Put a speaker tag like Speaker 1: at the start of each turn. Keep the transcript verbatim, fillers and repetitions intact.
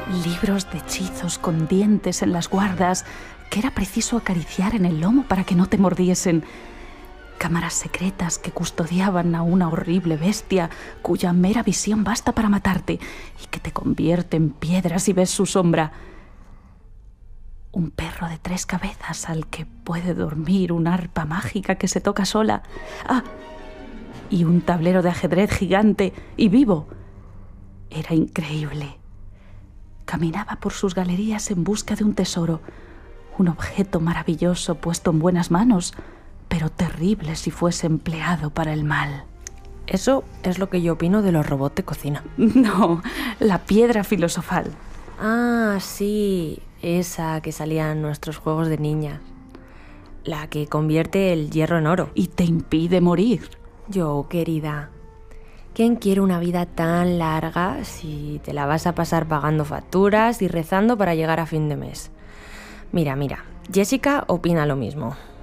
Speaker 1: Libros de hechizos con dientes en las guardas que era preciso acariciar en el lomo para que no te mordiesen. Cámaras secretas que custodiaban a una horrible bestia cuya mera visión basta para matarte y que te convierte en piedra si ves su sombra. Un perro de tres cabezas al que puede dormir una arpa mágica que se toca sola. Ah, y un tablero de ajedrez gigante y vivo. Era increíble. Caminaba por sus galerías en busca de un tesoro, un objeto maravilloso puesto en buenas manos, pero terrible si fuese empleado para el mal.
Speaker 2: Eso es lo que yo opino de los robots de cocina.
Speaker 1: No, la piedra filosofal.
Speaker 2: Ah, sí, esa que salía en nuestros juegos de niñas. La que convierte el hierro en oro.
Speaker 1: Y te impide morir.
Speaker 2: Yo, querida, ¿quién quiere una vida tan larga si te la vas a pasar pagando facturas y rezando para llegar a fin de mes? Mira, mira, Jessica opina lo mismo.